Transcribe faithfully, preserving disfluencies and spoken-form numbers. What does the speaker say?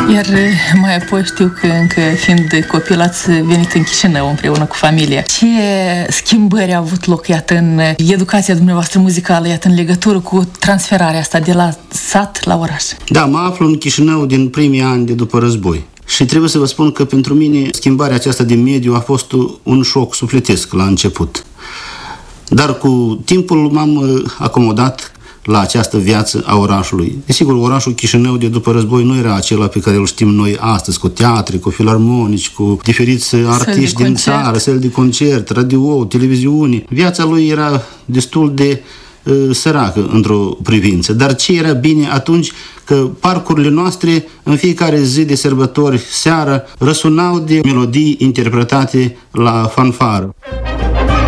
Iar mai apoi știu că încă fiind copil ați venit în Chișinău împreună cu familia. Ce schimbări au avut loc, iată, în educația dumneavoastră muzicală, iată, în legătură cu transferarea asta de la sat la oraș? Da, mă aflu în Chișinău din primii ani de după război. Și trebuie să vă spun că pentru mine schimbarea aceasta de mediu a fost un șoc sufletesc la început. Dar cu timpul m-am acomodat la această viață a orașului. Desigur, orașul Chișinău de după război nu era acela pe care îl știm noi astăzi, cu teatre, cu filarmonici, cu diferiți artiști din țară, săli de concert, radio, televiziune. Viața lui era destul de uh, săracă într-o privință. Dar ce era bine atunci? Că parcurile noastre, în fiecare zi de sărbători, seară, răsunau de melodii interpretate la fanfară.